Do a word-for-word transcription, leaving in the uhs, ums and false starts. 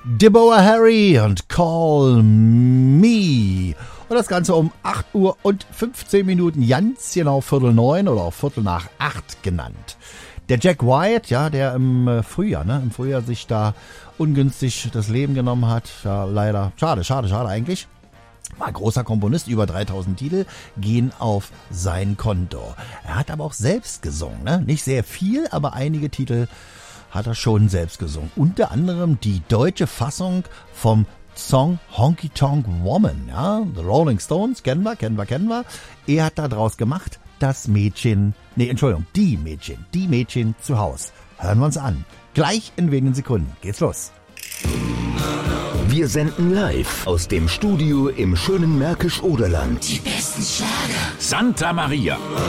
Deborah Harry und Call Me. Und das Ganze um acht Uhr und fünfzehn Minuten, ganz genau Viertel neun oder auch Viertel nach acht genannt. Der Jack White, ja, der im Frühjahr, ne, im Frühjahr sich da ungünstig das Leben genommen hat, ja, leider, schade, schade, schade eigentlich. War ein großer Komponist, über dreitausend Titel gehen auf sein Konto. Er hat aber auch selbst gesungen, ne? Nicht sehr viel, aber einige Titel hat er schon selbst gesungen. Unter anderem die deutsche Fassung vom Song Honky Tonk Woman, ja? The Rolling Stones, kennen wir, kennen wir, kennen wir. Er hat da draus gemacht, das Mädchen, nee, Entschuldigung, die Mädchen, die Mädchen zu Haus. Hören wir uns an. Gleich in wenigen Sekunden geht's los. Wir senden live aus dem Studio im schönen Märkisch-Oderland. Die besten Schlager. Santa Maria.